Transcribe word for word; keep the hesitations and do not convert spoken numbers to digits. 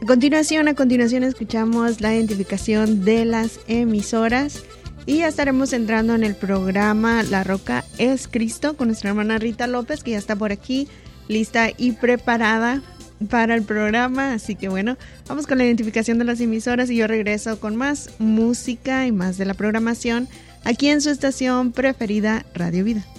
A continuación, a continuación escuchamos la identificación de las emisoras y ya estaremos entrando en el programa La Roca es Cristo con nuestra hermana Rita López, que ya está por aquí lista y preparada para el programa. Así que bueno, vamos con la identificación de las emisoras y yo regreso con más música y más de la programación aquí en su estación preferida, Radio Vida.